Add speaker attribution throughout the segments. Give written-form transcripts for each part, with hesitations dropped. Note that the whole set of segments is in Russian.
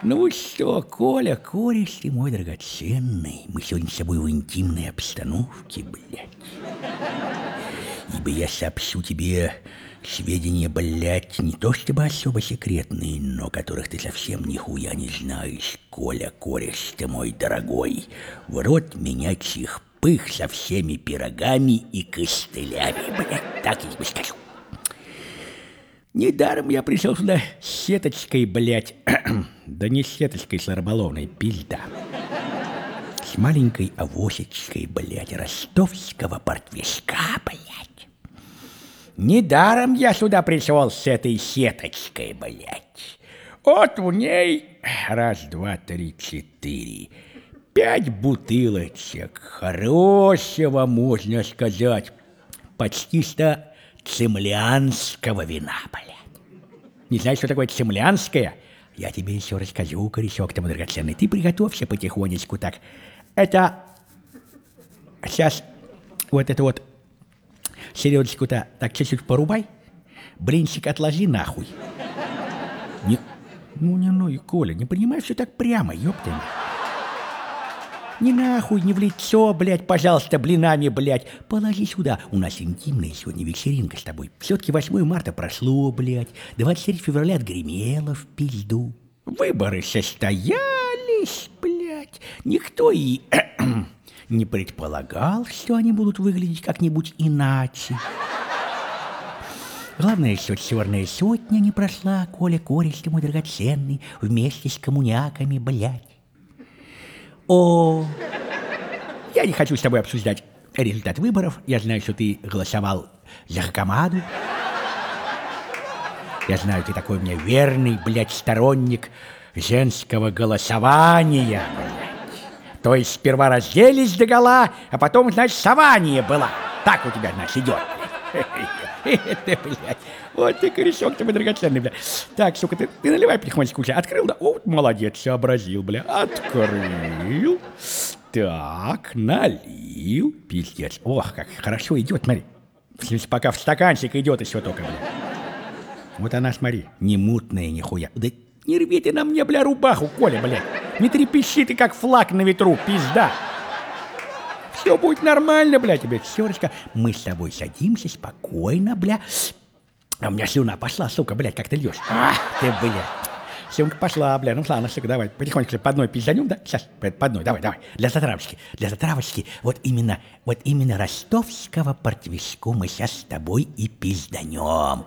Speaker 1: Ну что, Коля, кореш ты мой драгоценный, мы сегодня с тобой в интимной обстановке, блядь. Ибо я сообщу тебе сведения, блядь, не то чтобы особо секретные, но которых ты совсем нихуя не знаешь, Коля, кореш ты мой дорогой. В рот меня чих-пых со всеми пирогами и костылями, блядь, так я тебе скажу. Недаром я пришел сюда с сеточкой, блядь. Да не с сеточкой, с рыболовной, пизда. С маленькой авосечкой, блядь, ростовского портвишка, блядь. Недаром я сюда пришел с этой сеточкой, блядь. Вот в ней раз, два, три, четыре. 5 бутылочек хорошего, можно сказать, почти что цимлянского вина, блядь. Не знаешь, что такое цимлянское? Я тебе еще расскажу, корешок ты мой драгоценный. Ты приготовься потихонечку так. Это... Сейчас вот это вот селедочку-то так чуть-чуть порубай. Блинчик отложи нахуй. Не... Ну, Коля, не понимаешь, все так прямо, ёпта. Не нахуй, не в лицо, блядь, пожалуйста, блинами, блядь. Положи сюда. У нас интимная сегодня вечеринка с тобой. Все-таки 8 марта прошло, блядь. 23 февраля отгремело в пизду. Выборы состоялись, блядь. Никто и не предполагал, что они будут выглядеть как-нибудь иначе. Главное, что черная сотня не прошла, Коля, кореш ты мой драгоценный, вместе с коммуняками, блядь. О, я не хочу с тобой обсуждать результат выборов. Я знаю, что ты голосовал за Хакамаду. Я знаю, ты такой у меня верный, блядь, сторонник женского голосования, блядь. То есть сперва разделись догола, а потом, значит, сование было. Так у тебя, значит, идет. Это, блядь, вот ты корешок, ты мой драгоценный, блядь. Так, сука, ты наливай потихонечку уже. Открыл, да? О, молодец, сообразил, блядь. Открыл. Так, налил. Пиздец. Ох, как хорошо идет, смотри. В смысле, пока в стаканчик идет еще только, блядь. Вот она, смотри, не мутная нихуя. Да не рви ты на мне, бля, рубаху, Коля, блядь. Не трепещи ты, как флаг на ветру, пизда. Все будет нормально, бля, тебе, Сёрочка. Мы с тобой садимся спокойно, бля. А у меня слюна пошла, сука, блядь, как ты льешь. Ах ты, бля. Слюнка пошла, бля. Ну ладно, сука, давай, потихоньку по одной пизданем, да? Сейчас, по одной, давай. Для затравочки. Вот именно ростовского портвишку мы сейчас с тобой и пизданем.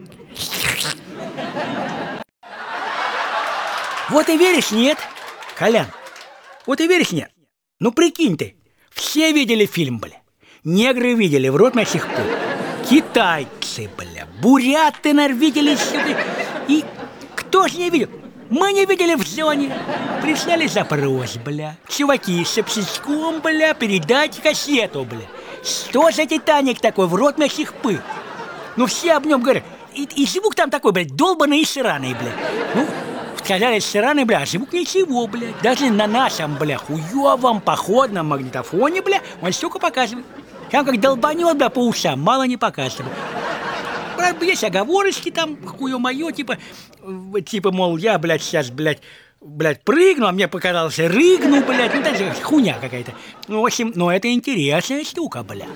Speaker 2: Вот и веришь, нет, Колян? Вот и веришь, нет? Ну прикинь ты. Все видели фильм, бля. Негры видели, в рот мясих пул. Китайцы, бля. Буряты, наверное, видели сюда. И кто же не видел? Мы не видели в зоне. Прислали запрос, бля. Чуваки с обсечком, бля, передайте кассету, бля. Что за Титаник такой, в рот мясих пыл? Ну все об нем говорят. И звук там такой, блядь, долбаный и сраный, бля. Ну, сказали сраный, бля, а звук ничего, бля. Даже на нашем, бля, хуёвом походном магнитофоне, бля, он столько показывает. Там как долбанет, бля, по ушам, мало не показывает. Правда, есть оговорочки там, хуё-моё, типа, мол, я, блядь, сейчас, блядь, прыгну, а мне показалось, рыгну, блядь, ну, даже хуйня какая-то. Ну, в общем, ну, это интересная штука, бля.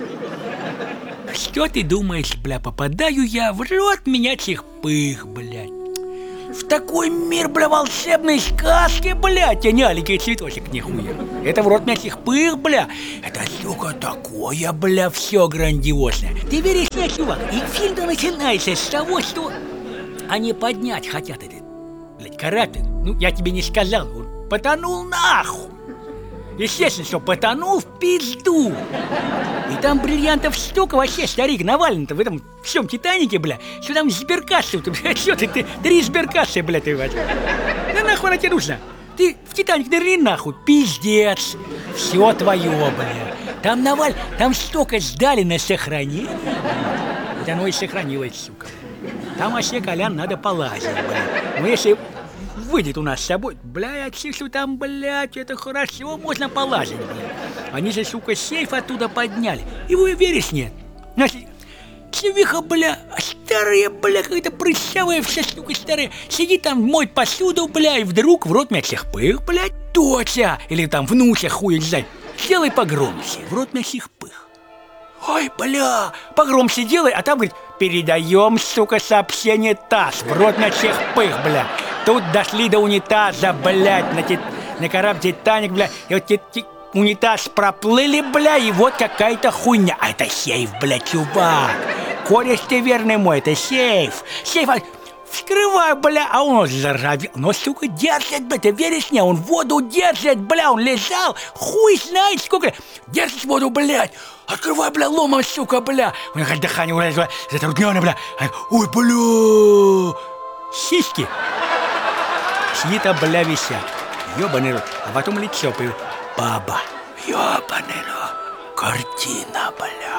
Speaker 2: Что ты думаешь, бля, попадаю я в рот меня чих-пых, блядь. В такой мир, бля, волшебной сказки, блядь, а не аленький цветочек, нихуя. Это в рот меня чих-пых, бля. Это, сука, такое, бля, все грандиозное. Ты веришь мне, чувак? И фильм-то начинается с того, что они поднять хотят этот, блядь, корабль. Ну, я тебе не сказал, он потонул нахуй. Естественно, что потонул в пизду. И там бриллиантов столько вообще, старик, навалено-то в этом всем Титанике, бля. Что там сберкассы, что ты 3 сберкассы, бля, ты возьми. Да нахуй она тебе нужна? Ты в Титаник нырни нахуй, пиздец. Все твое, бля. Там там столько сдали на сохранение. Вот оно и сохранилось, сука. Там вообще, Колян, надо полазить, бля. Ну если выйдет у нас с собой, блядь, что там, блядь, это хорошо, можно полазить, блядь. Они же, сука, сейф оттуда подняли. И вы веришь, нет? Значит, чувиха, бля, старая, бля, какая-то прыщавая вся, сука, старая, сидит там, моет посуду, бля, и вдруг в рот мясих пых, блядь, доча, или там внуся, хуй знает, сделай погромче, в рот мясих пых. Ой, бля, погромче делай, а там, говорит, передаем, сука, сообщение ТАСС, в рот мясих пых, бля. Тут дошли до унитаза, блядь, на корабль «Титаник», бля, и вот унитаз проплыли, бля, и вот какая-то хуйня. А это сейф, бля, чувак. Кореш ты верный мой, это сейф. Сейф, вскрываю, бля, а он заржавел. Но, сука, держит, бля, ты веришь мне? Он воду держит, бля, он лежал, хуй знает сколько. Держит воду, блядь. Открывай, бля, ломом, сука, бля. У него дыхание, бля, затрудненное, бля. Ой, бля. Сиськи. Чьи-то, бля, висят. Ёбаный рот. А потом лицо появилось. Баба. Ёбаный рот. Картина,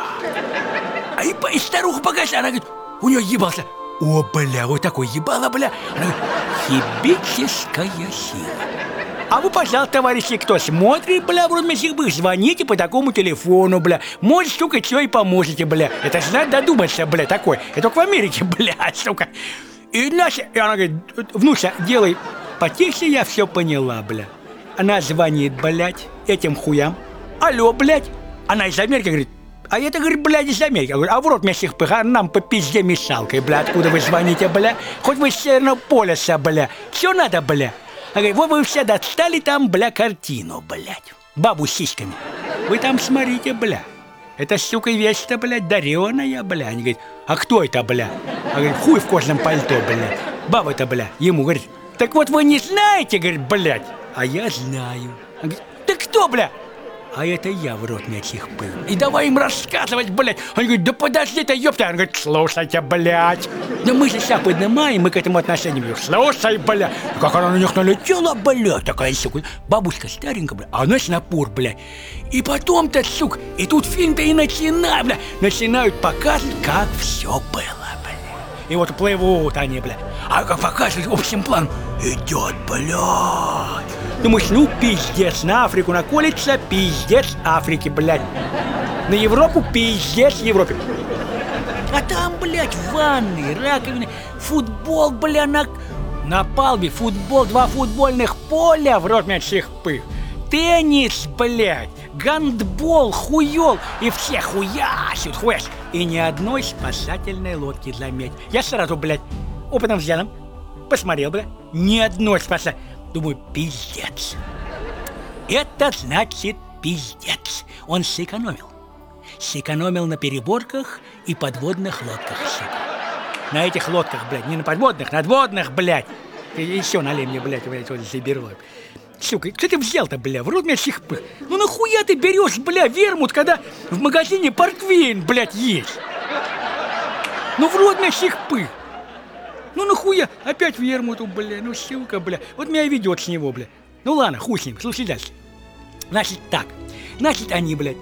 Speaker 2: бля. И старуха показала. Она говорит, у нее ебался. О, бля, вот такой ебало, бля. Она говорит, ебическая сила. А вы, пожалуйста, товарищи, кто смотрит, бля, в родмесих бых, звоните по такому телефону, бля. Может, сука, что и поможете, бля. Это же надо додуматься, бля, такой. Это только в Америке, бля, сука. И Настя, и она говорит, внуся, делай потише, я все поняла, бля. Она звонит, блядь, этим хуям. Алло, блядь. Она из Америки говорит, а это, говорит, блядь, из Америки. Я говорю, а в рот мясих пых, а нам по пизде мешалкой, бля. Откуда вы звоните, бля? Хоть вы с Северного полюса, бля. Все надо, бля. Она говорит, вот вы все достали там, бля, картину, блядь. Бабу с сиськами. Вы там смотрите, бля. Это, сука, вещь-то, блядь, дареная, бля. Они говорят, а кто это, бля? Она говорит, хуй в кожаном пальто, блядь. Баба-то, бля, ему говорит, так вот вы не знаете, говорит, блядь. А я знаю. Она говорит, ты кто, бля? А это я в рот мясих пыл. И давай им рассказывать, блядь. Он говорит, да подожди ты, ёпта. Он говорит, слушайте, блядь. Да мы же себя поднимаем, мы к этому отношению. Слушай, блядь. Как она на них налетела, блядь. Такая, сука, бабушка старенькая, блядь. А она с напор, блядь. И потом-то, сука, и тут фильм-то и начинает, блядь. Начинают показывать, как все было, блядь. И вот плывут они, блядь. А как показывают общим планом, идет, блядь. Думаешь, ну пиздец, на Африку наколется, пиздец Африки, блядь. На Европу пиздец Европе. А там, блядь, ванны, раковины, футбол, бля, на палубе, футбол, 2 футбольных поля в рот мясих пых. Теннис, блядь, гандбол, хуёл, и все хуясят. И ни одной спасательной лодки, заметь. Я сразу, блядь, опытным взглядом посмотрел, блядь, ни одной спасательной. Думаю, пиздец. Это значит пиздец. Он сэкономил. Сэкономил на переборках и подводных лодках, сука. На этих лодках, блядь, не на подводных, надводных, блядь. И еще налей мне, блядь, вот заберу. Сука, что ты взял-то, бля, в рот мясих пых? Ну нахуя ты берешь, бля, вермут, когда в магазине портвейн, блядь, есть? Ну в рот мясих пых. Ну нахуя опять вермуту, бля, ну сука, бля. Вот меня ведет с него, бля. Ну ладно, хуй с ним, слушай дальше. Значит так, значит они, блядь,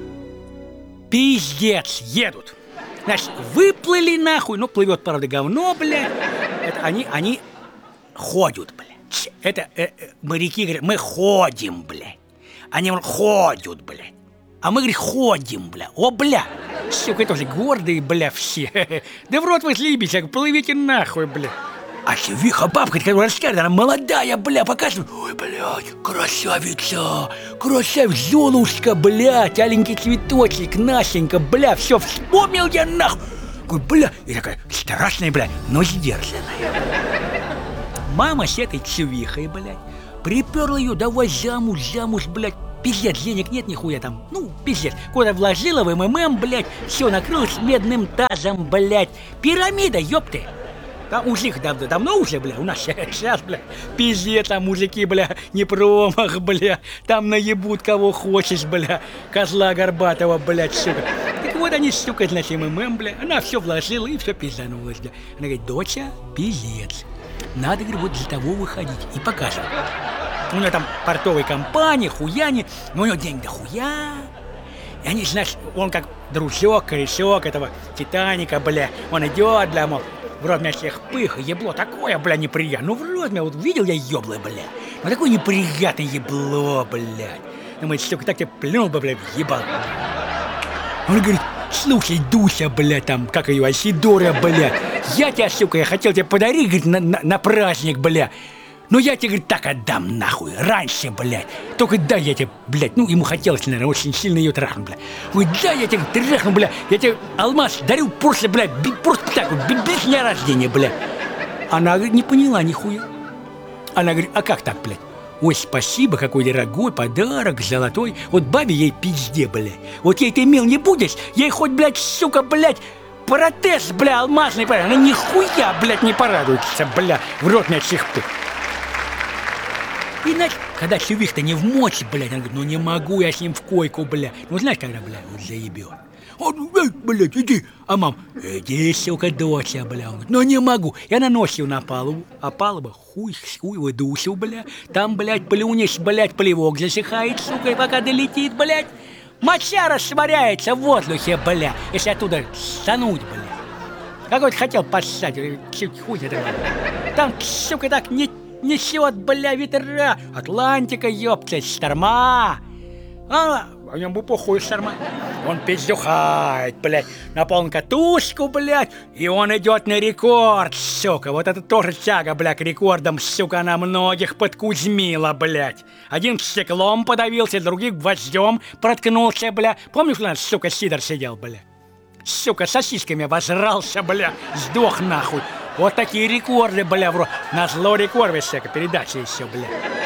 Speaker 2: пиздец, едут. Значит, выплыли нахуй, ну плывет, правда, говно, блядь. Это они ходят, блядь. Это моряки говорят, мы ходим, блядь. Они говорят, ходят, блядь. А мы, говорит, ходим, бля. О, бля. Сука, тоже гордые, бля, все. Да в рот вы слибите, плывите нахуй, бля. А чувиха бабка, которая рассказывает, она молодая, бля, показывает. Ой, блядь, красавица, красавица, Золушка, блядь, аленький цветочек, Настенька, бля, все, вспомнил я нахуй. Говорю, бля, и такая страшная, бля, но сдержанная. Мама с этой чувихой, блядь, приперла ее, давай замуж, блядь. Пиздец, денег нет нихуя там, ну, пиздец. Куда вложила в МММ, блядь, все накрылось медным тазом, блядь. Пирамида, ёпты. Там мужик давно уже, бля, у нас сейчас, бля, пиздец, там мужики, бля, не промах, бля. Там наебут кого хочешь, бля, козла горбатого, блядь, сука. Так вот они, сука, значит, МММ, бля, она все вложила и все пизданулась, бля. Она говорит, доча, пиздец. Надо, говорит, вот для того выходить. И покажем. У него там портовые компании, хуяне, но у него денег до хуя. И они, знаешь, он как дружок, корешок этого Титаника, бля. Он идет, бля, мол, в рот меня всех пых, ебло такое, бля, неприятное. Ну, в рот меня, вот видел я ебло, бля. Ну, такое неприятное ебло, блядь. Думает, сука, так тебе плюнул бы, бля, ебал. Он говорит, слушай, Дуся, блядь, там, как ее, Асидора, блядь, я тебя, сука, я хотел тебе подарить, говорит, на праздник, блядь. Но я тебе, говорит, так отдам нахуй, раньше, блядь. Только дай я тебе, блядь, ну, ему хотелось, наверное, очень сильно ее трахнуть, блядь. Говорит, да, я тебе трахну, блядь, я тебе алмаз дарю просто, блядь, просто так вот, без дня рождения, блядь. Она, говорит, не поняла нихуя. Она говорит, а как так, блядь? Ой, спасибо, какой дорогой подарок, золотой. Вот бабе ей пизде, блядь. Вот ей ты мил не будешь, ей хоть, блядь, сука, блядь, протез, бля, алмазный, блядь. Она нихуя, блядь, не порадуется, бля, в рот мне чихпы. И, значит, когда чувих-то не в мочь, блядь, она говорит, ну не могу я с ним в койку, блядь. Ну, знаешь, когда, блядь, вот заебет. Он, блядь, иди. А мам, иди, сука, доча, бля. Он говорит, ну не могу. Я наносил на палубу, а палуба хуй выдусил, бля. Там, блядь, плюнешь, блядь, плевок засыхает, сука, и пока долетит, блядь. Моча растворяется в воздухе, бля. Если оттуда стануть, бля. Какой-то хотел поссать, хуй это, бля. Там, сука, так несет, бля, ветра. Атлантика, ёпта, шторма. А нем бы похуй шторма. Он пиздюхает, блядь, на полную катушку, блядь, и он идет на рекорд, сука. Вот это тоже тяга, блядь, к рекордам, сука, она многих подкузмила, блядь. Один стеклом подавился, другим гвоздем проткнулся, бля. Помнишь, у нас, сука, Сидор сидел, бля? Сука, сосисками возрался, бля, сдох нахуй. Вот такие рекорды, бля, вроде. Назло рекорды, сука, передача еще, бля.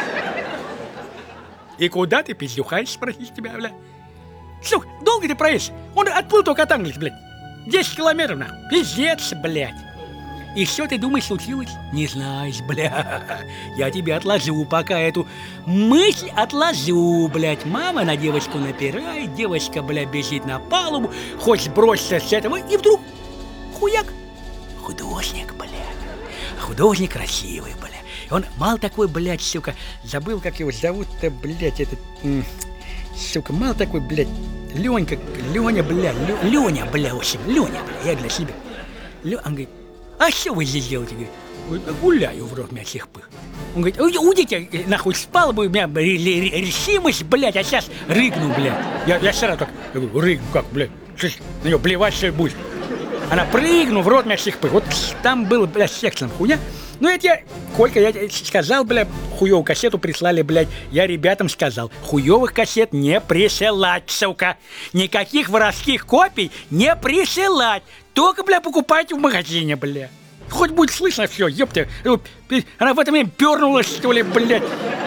Speaker 2: И куда ты пиздюхаешь, спросить тебя, бля? Сука, долго ты проедешь? Он отплыл только от Англии, блядь. 10 километров, нахуй. Пиздец, блядь. И что ты думаешь случилось? Не знаешь, бля. Я тебе отложу пока эту мысль отложу, блядь. Мама на девочку напирает, девочка, бля, бежит на палубу, хочет броситься с этого, и вдруг хуяк. Художник, блядь. Художник красивый, блядь. Он мало такой, блядь, сука, забыл, как его зовут-то, блядь, этот... Сука, мало такой, блядь, Ленька, Леня, бля, Леня, бля, в общем, Леня, бля, я для себя. Он говорит, а что вы здесь делаете? Говорит, гуляю в рот мясих пых. Он говорит, уйдите, нахуй, спал бы, у меня решимость, блядь, а сейчас рыгну, блядь. Я сразу так, я говорю, рыгну, как, блядь, на нее блевать, что ли, будешь? Она прыгну в рот мясих пых. Вот там было, блядь, сексом хуйня. Ну, это я, Колька, я тебе сказал, бля, хуёвую кассету прислали, блядь. Я ребятам сказал, хуёвых кассет не присылать, сука. Никаких воровских копий не присылать. Только, бля, покупайте в магазине, бля. Хоть будет слышно все, ёпта. Она в это время пернулась, что ли, блядь.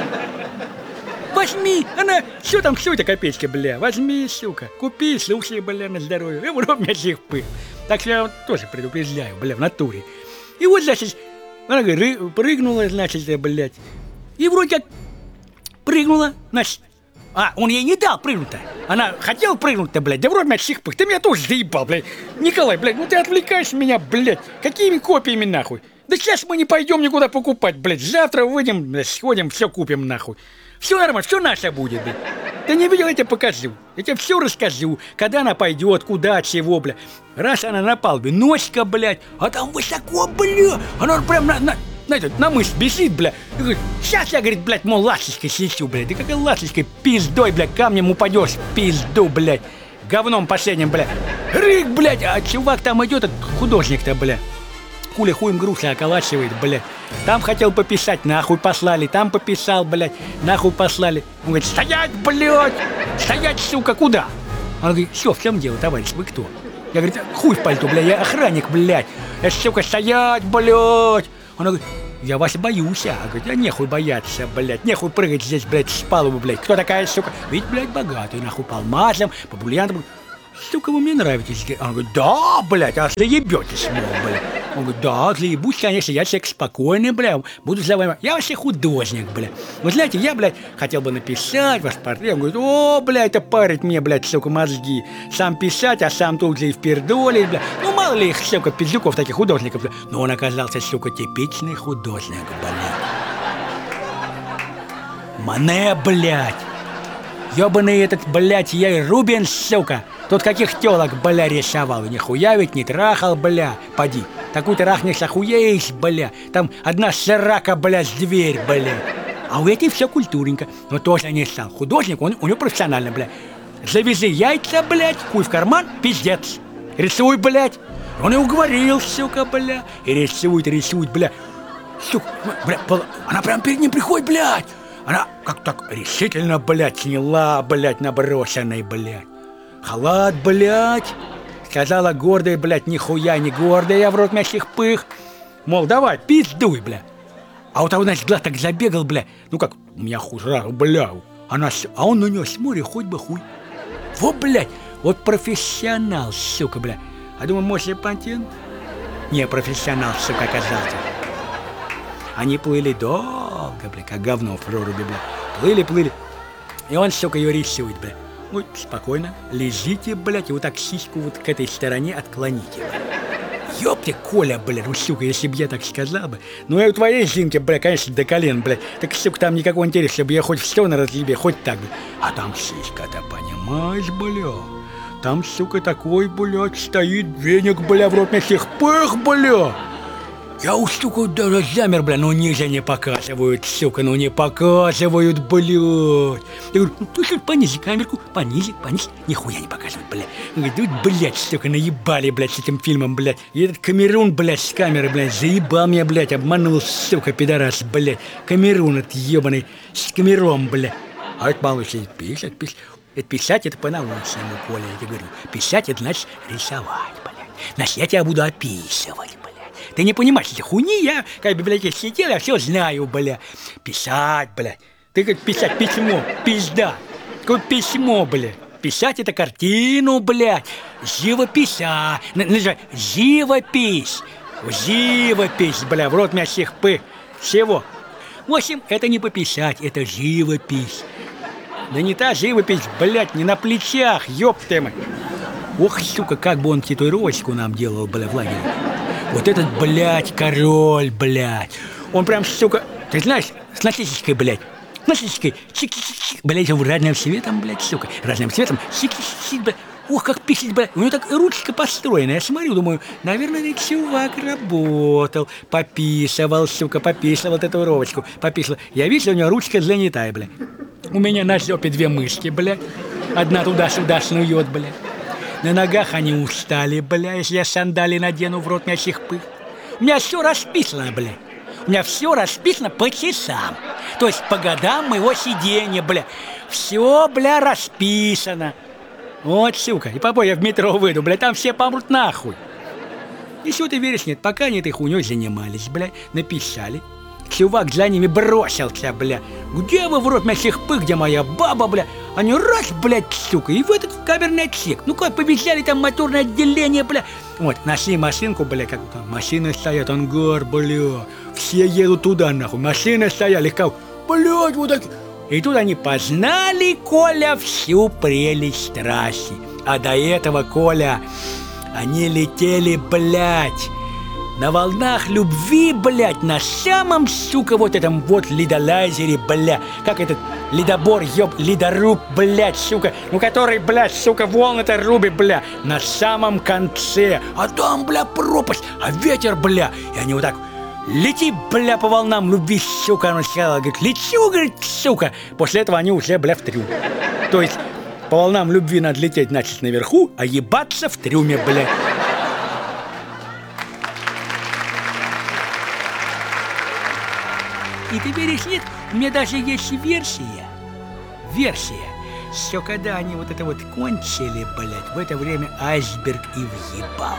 Speaker 2: Возьми, она, что там, все это копеечки, бля. Возьми, сука, купи, слушай, бля, на здоровье. И в рот мясих пых. Так что я тоже предупреждаю, бля, в натуре. И вот, значит, она говорит, прыгнула, значит, блядь. И вроде как прыгнула, значит. А, он ей не дал прыгнуть-то. Она хотела прыгнуть-то, блядь. Да вроде мясих пых. Ты меня тоже заебал, блядь. Николай, блядь, ну ты отвлекаешь меня, блядь. Какими копиями, нахуй? Да сейчас мы не пойдем никуда покупать, блядь. Завтра выйдем, блядь, сходим, все купим, нахуй. Все нормально, все наше будет, блядь. Ты не видел, я тебе покажу. Я тебе все расскажу, когда она пойдет, куда, чего, бля. Раз она на палубе, носика, блядь, а там высоко, бля. Она прям на мышь бежит, бля. И говорит, сейчас я, говорит, блядь, мол, ласточкой слечу, блядь. Да какой ласточкой, пиздой, блядь, камнем упадешь, пизду, блядь. Говном последним, бля. Рык, блядь, а чувак там идет, этот художник-то, бля. Хули хуем груши околачивает, блядь. Там хотел пописать, нахуй послали. Там пописал, блядь, нахуй послали. Он говорит, стоять, блядь! Стоять, сука, куда? Он говорит, все, в чем дело, товарищ, вы кто? Я говорю, хуй в пальто, блядь, я охранник, блядь. Я, сука, стоять, блядь! Он говорит, я вас боюсь, а. Говорит, я нехуй бояться, блядь. Нехуй прыгать здесь, блядь, с палубы, блядь. Кто такая, сука? Ведь, блядь, богатый, нахуй, по алмазам, по бриллиантам. Сука, вы мне нравитесь. Он говорит, да, блядь, а заебетесь, блядь. Он говорит, да, заебусь, конечно, я человек спокойный, бля, буду за вами. Я вообще художник, бля. Вы знаете, я, блядь, хотел бы написать ваш портрет. Он говорит, о, блядь, это парит мне, блядь, сука, мозги. Сам писать, а сам тут же и впердолить, бля. Ну, мало ли их, сука, пиздюков, таких художников, бля. Но он оказался, сука, типичный художник, блядь. Мане, блядь. Ёбаный этот, блядь, я Рубин, сука. Тут каких тёлок, бля, рисовал. Нихуя ведь не трахал, бля. Поди. Такую трахнешь, охуеешь, бля. Там одна срака, бля, с дверь, бля. А у этой все культурненько. Но тоже не стал. Художник, он у него профессионально, бля. завези яйца, блядь, хуй в карман, пиздец. Рисуй, блядь. Он и уговорил, сука, бля. И рисует, бля. Сука, бля, она прям перед ним приходит, блядь. Она как так решительно, блядь, сняла, блядь, набросанный, блядь. Халат, блядь. Сказала гордая, блядь, нихуя не гордая, я в рот мясных пых. Мол, давай, пиздуй, бля. А у того, значит, глаз так забегал, бля. Ну как, у меня хуже, бля. А он на нее смотрит, хоть бы хуй. Вот, блядь, вот профессионал, сука, бля. А думаю, может, Лепантин? Не профессионал, сука, оказался. Они плыли долго, бля, как говно в проруби, бля. Плыли. И он, сука, ее рисует, бля. Ну, спокойно, лежите, блядь, и вот так сиську вот к этой стороне отклоните. Ёпте, Коля, блядь, ну, сука, если бы я так сказал бы. Ну, я у твоей Зинки, блядь, конечно, до колен, блядь. Так, сука, там никакого интереса, чтобы я хоть в сторону разъебе, хоть так, блядь. А там сиська-то, понимаешь, блядь. Там, сука, такой, блядь, стоит веник, бля, в рот мясных пых, бля. Я у, сука, даже замер, бля, ну ниже не показывают, сука, ну не показывают, блядь. Я говорю, ну ты понизи камерку, понизи, нихуя не показывают, блядь. Говорит, блядь, сука, наебали, блядь, с этим фильмом, блядь. И этот Камерун, блядь, с камеры, блядь, заебал меня, блядь, обманул, сука, пидорас, блядь. Камерун этот ебаный, с камером, блядь. А это малыш сидит, пишет. Это писать, это по-научному, Коля, я тебе говорю. Писать, это значит рисовать, блядь. Значит, я тебя буду описывать, блядь. Ты не понимаешь, эти хуйни, я, как в библиотеке сидел, я все знаю, бля. Писать, бля. Ты как писать письмо, пизда. Какое письмо, бля. Писать это картину, блядь. Живописа. Живопись. Живопись, бля, в рот мясных пых. Всего. В общем, это не пописать, это живопись. Да не та живопись, блядь, не на плечах, ёб ты мой. Ох, сука, как бы он татуировочку нам делал, бля, в лагере. Вот этот, блядь, король, блядь. Он прям, сука, ты знаешь, с насечечкой, блядь. Насечечкой, чик-чик-чик, блядь, разным цветом, блядь, сука. Разным цветом, чик-чик-чик, блядь. Ох, как писать, блядь. У него так ручка построена. Я смотрю, думаю, наверное, этот чувак работал. Пописывал, сука, пописывал татуировочку. Пописывал. Я вижу, у него ручка занятая, блядь. У меня на жопе 2 мышки, блядь. Одна туда-сюда снует, блядь. На ногах они устали, бля, если я сандали надену в рот мясных пых. У меня все расписано, бля. У меня все расписано по часам. То есть по годам моего сидения, бля. Все, бля, расписано. Вот, сука. И попой я в метро выйду, бля, там все помрут нахуй. И что ты веришь, нет, пока они этой хуйней занимались, бля, написали. Чувак за ними бросился, бля. Где вы в рот мясных пых, где моя баба, бля? Они раз, блядь, сука, и в этот камерный отсек. Ну как, побежали там моторное отделение, бля. Вот, нашли машинку, бля, как там машины стоят, ангар, бля. Все едут туда, нахуй. Машины стояли, как, блядь, вот так. И тут они познали, Коля, всю прелесть трассы. А до этого, Коля, они летели, блядь, на волнах любви, блядь, на самом, сука, вот этом вот ледолазере, бля. Как этот ледобор, ледоруб, блядь, сука. Ну, который, блядь, сука, волны-то рубит, бля. На самом конце. А там, бля, пропасть, а ветер, бля. И они вот так, лети, бля, по волнам любви, сука. Она сказала, говорит, лечу, говорит, сука. После этого они уже, бля, в трюм. То есть, по волнам любви надо лететь, значит, наверху, а ебаться в трюме, бля. И ты веришь, нет? У меня даже есть версия. Что когда они вот это вот кончили, блядь, в это время айсберг и въебал.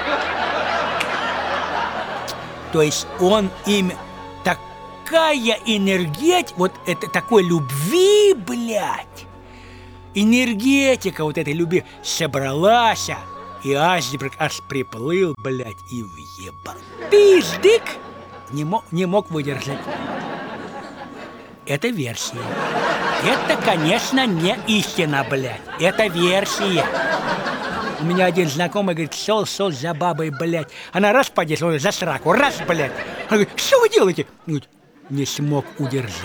Speaker 2: То есть он им такая энергетика, вот это такой любви, блядь. Энергетика вот этой любви собралась, и айсберг аж приплыл, блядь, и въебал. Пиздык! Не мог выдержать. Это версия. Это, конечно, не истина, блядь. Это версия. У меня один знакомый говорит, шел за бабой, блядь. Она раз подешла, за сраку, раз, блядь. Она говорит, что вы делаете? Говорит, не смог удержаться.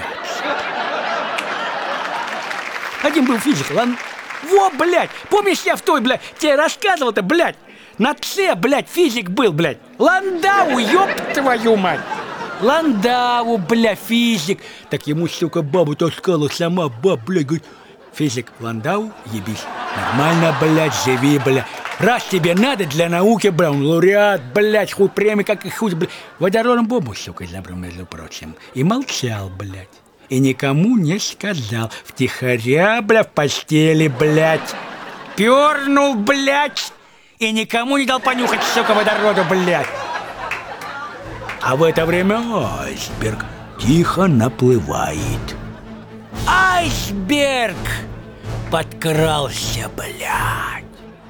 Speaker 2: Один был физик, ладно? Во, блядь, помнишь, я в той, блядь, тебе рассказывал-то, блядь? На С, блядь, физик был, блядь. Ландау, ёб твою мать. Ландау, бля, физик. Так ему, сука, бабу таскала сама, блядь, говорит, Физик Ландау, ебись. Нормально, блядь, живи, блядь. Раз тебе надо для науки, блядь, он лауреат, блядь, хуй премии, как и хуй, блядь. Водородом бомбу, сука, забрал, между прочим. И молчал, блядь. И никому не сказал. Втихаря, блядь, в постели, блядь. Пернул, блядь. И никому не дал понюхать, сука, водороду, блядь. А в это время айсберг тихо наплывает. Айсберг подкрался, блядь.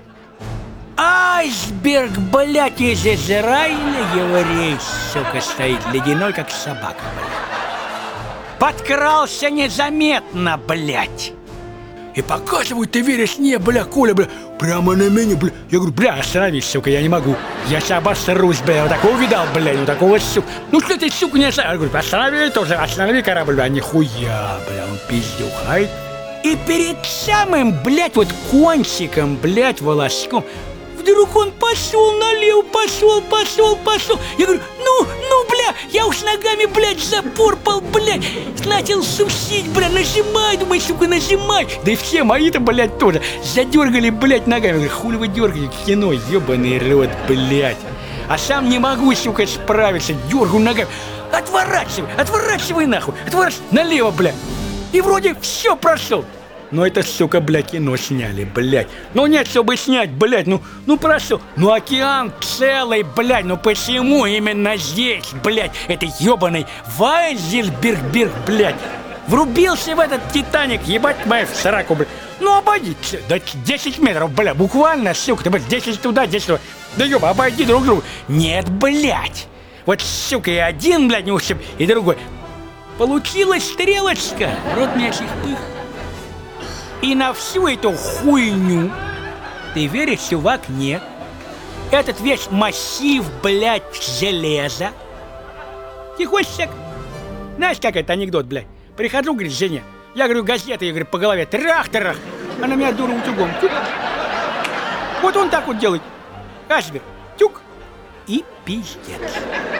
Speaker 2: Айсберг, блядь, из Израиля, еврей, сука, стоит ледяной, как собака, блядь. Подкрался незаметно, блядь. И показывают, ты веришь? Не, бля, Коля, бля, прямо на меня, бля. Я говорю, бля, остановись, сука, я не могу. Я сейчас обосрусь, бля, вот такого видал, бля, вот такого, сука. Ну что ты, сука, не останови? Я говорю, останови тоже, останови корабль, бля, нихуя, бля, он пиздюхает. И перед самым, блядь, вот кончиком, блядь, волоском, вдруг он пошел налево, пошел. Я говорю, ну, бля, я уж ногами, блядь, запорпал, блядь. Начал сусить, бля, нажимай, думай, сука, нажимай. Да и все мои-то, блядь, тоже задергали, блядь, ногами. Я говорю, хули вы дергаете, кино, ебаный рот, блядь. А сам не могу, сука, справиться, дергаю ногами. Отворачивай нахуй, отворачивай, налево, бля. И вроде все прошел. Но это, сука, бля, кино сняли, блядь. Ну нет, чтобы снять, блядь, ну прошел. Ну океан целый, блядь, ну почему именно здесь, блядь, это ебаный Вайзельберг, блядь. Врубился в этот Титаник, ебать мою в сраку, блядь. Ну обойди, да 10 метров, блядь, буквально, сука, ты, блядь, 10 туда, 10 туда. Да ёба, обойди друг друга. Нет, блядь. Вот, сука, и один, блядь, не ушиб, и другой. Получилась стрелочка, рот мячих пых. И на всю эту хуйню, ты веришь, чувак, нет. Этот весь массив, блядь, железа. Тихонько, знаешь, как это анекдот, блядь? Прихожу, говорит, жене, я говорю, газеты, я говорю, по голове, трах-трах. Она меня дура утюгом, тюк. Вот он так вот делает. Айсберг, тюк. И пиздец.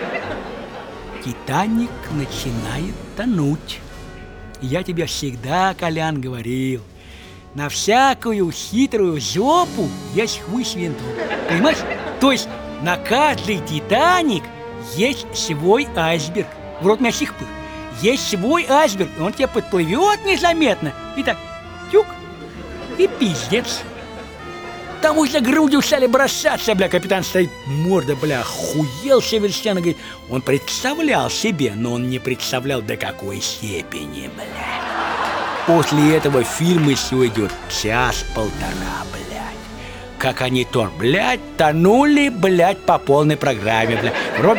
Speaker 2: Титаник начинает тонуть. Я тебе всегда, Колян, говорил, на всякую хитрую жопу есть хуй с винтом. Понимаешь? То есть на каждый Титаник есть свой айсберг. В рот мясих пых. Есть свой айсберг, и он тебе подплывет незаметно. И так, тюк, и пиздец. Там уже грудью стали бросаться, бля, капитан стоит, морда, бля, охуел совершенно, говорит, он представлял себе, но он не представлял, до какой степени, бля. После этого фильм еще идет час-полтора, блядь. Как они тонули, блядь, по полной программе, блядь.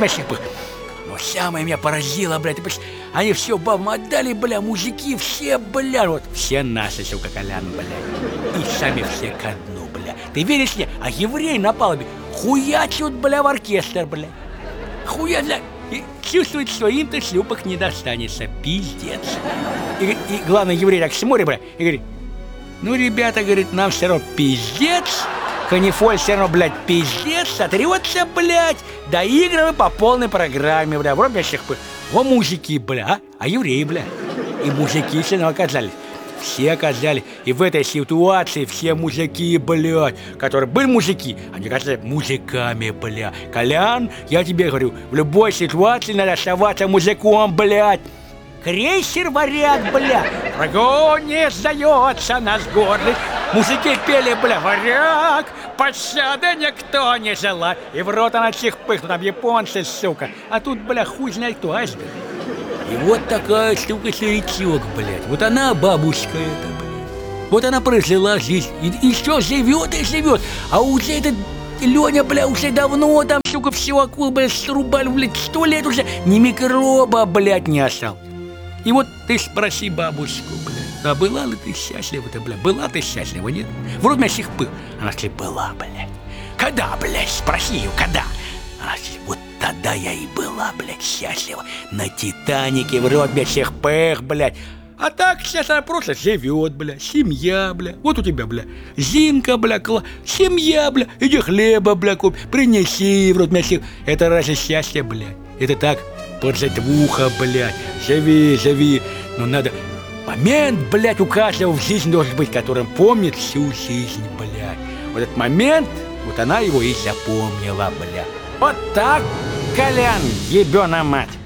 Speaker 2: Но самое меня поразило, блядь, они все бабам отдали, бля, мужики все, бля, вот, все наши, сука, Колян, бля. И сами все ко дну, бля. Ты веришь мне? А евреи на палубе хуячут, бля, в оркестр, бля. Хуя, бля. И чувствует, что им-то шлюпок не достанется. Пиздец. И главный еврей так смотрит, бля, и говорит, ну, ребята, говорит, нам все равно пиздец. Канифоль все равно, блядь, пиздец, сотрется, блядь, доигрывай по полной программе, бля, вроде всех, о, мужики, бля, а евреи, бля, и мужики все равно оказались, все оказались, и в этой ситуации все мужики, блядь, которые были мужики, они оказались мужиками, бля, Колян, я тебе говорю, в любой ситуации надо оставаться мужиком, блядь. Крейсер «Варяг», бля, врагу не сдается наш гордый. Мужики пели, бля, «Варяг», пощады никто не желает. И в рот она чихпых, там японцы, сука. А тут, бля, хуй знает кто, айсберг. И вот такая штука старичок, блядь. Вот она бабушка эта, блядь. Вот она прожила жизнь. И что, живет и живет. А уже этот Леня, бля, уже давно там, сука, всего акул, блядь, срубали, блядь, 100 лет уже. Ни микроба, блядь, не осталось. И вот ты спроси бабушку, бля, а была ли ты счастлива-то, бля? Была ты счастлива, нет? Вроде мясих пых. Она сказала, была, блядь. Когда, блядь? Спроси ее, когда? Она сказала, вот тогда я и была, блядь, счастлива. На Титанике, вроде мясих пых, блядь. А так сейчас она просто живет, бля, семья, бля. Вот у тебя, бля, Зинка, бля, семья, бля. Иди хлеба, бля, купи, принеси, вроде мясих. Это разве счастье, блядь? Это так, поджать в ухо, блядь. Живи, живи. Но надо Момент, блядь, у каждого в жизни должен быть, которым помнит всю жизнь, блядь. Вот этот момент, вот она его и запомнила, блядь. Вот так, Колян, ебёна мать.